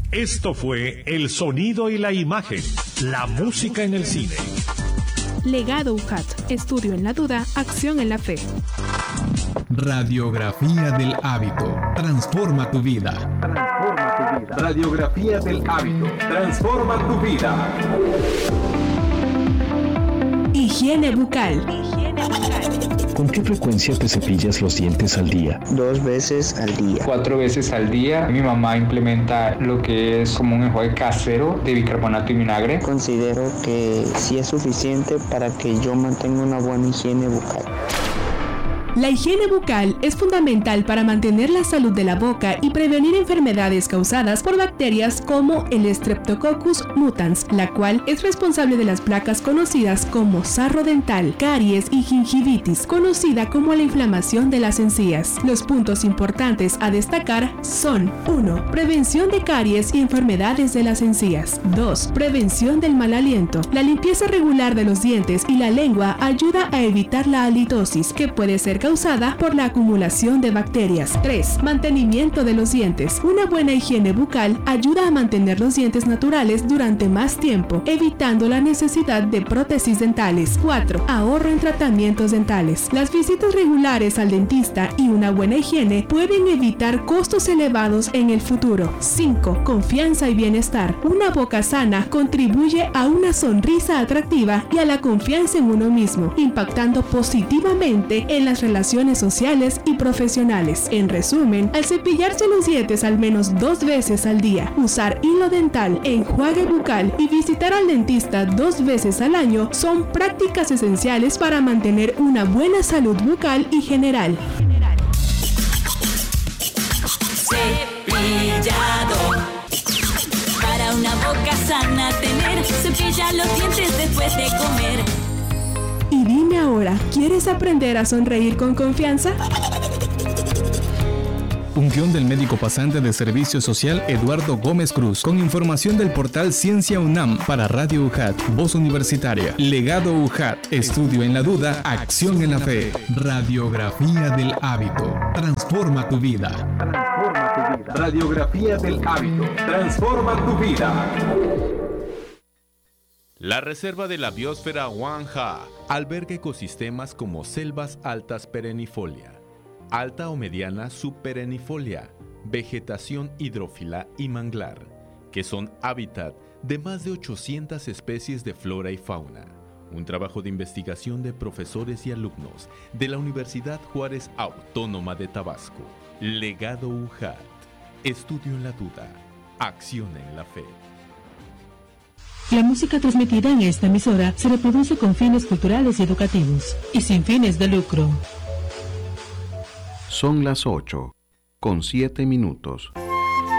Esto fue El Sonido y la Imagen, la música en el cine. Legado UJAT, estudio en la duda, acción en la fe. Radiografía del hábito, transforma tu vida. Radiografía del hábito, transforma tu vida. Higiene bucal. ¿Con qué frecuencia te cepillas los dientes al día? 2 veces al día. 4 veces al día. Mi mamá implementa lo que es como un enjuague casero de bicarbonato y vinagre. Considero que sí es suficiente para que yo mantenga una buena higiene bucal. La higiene bucal es fundamental para mantener la salud de la boca y prevenir enfermedades causadas por bacterias como el Streptococcus mutans, la cual es responsable de las placas conocidas como sarro dental, caries y gingivitis, conocida como la inflamación de las encías. Los puntos importantes a destacar son: 1. Prevención de caries y enfermedades de las encías. 2. Prevención del mal aliento. La limpieza regular de los dientes y la lengua ayuda a evitar la halitosis, que puede ser causada por la acumulación de bacterias. 3. Mantenimiento de los dientes. Una buena higiene bucal ayuda a mantener los dientes naturales durante más tiempo, evitando la necesidad de prótesis dentales. 4. Ahorro en tratamientos dentales. Las visitas regulares al dentista y una buena higiene pueden evitar costos elevados en el futuro. 5. Confianza y bienestar. Una boca sana contribuye a una sonrisa atractiva y a la confianza en uno mismo, impactando positivamente en las relaciones sociales y profesionales. En resumen, al cepillarse los dientes al menos 2 veces al día, usar hilo dental, enjuague bucal y visitar al dentista 2 veces al año son prácticas esenciales para mantener una buena salud bucal y general. Cepillado. Para una boca sana tener, cepilla los dientes después de comer. Y dime ahora, ¿quieres aprender a sonreír con confianza? Un guión del médico pasante de Servicio Social Eduardo Gómez Cruz, con información del portal Ciencia UNAM para Radio UJAT, Voz Universitaria. Legado UJAT, estudio en la duda, acción en la fe. Radiografía del hábito, transforma tu vida. Radiografía del hábito, transforma tu vida. La Reserva de la Biosfera Wanja alberga ecosistemas como selvas altas perennifolia, alta o mediana subperennifolia, vegetación hidrófila y manglar, que son hábitat de más de 800 especies de flora y fauna. Un trabajo de investigación de profesores y alumnos de la Universidad Juárez Autónoma de Tabasco. Legado UJAT. Estudio en la duda. Acción en la fe. La música transmitida en esta emisora se reproduce con fines culturales y educativos y sin fines de lucro. Son las 8:07.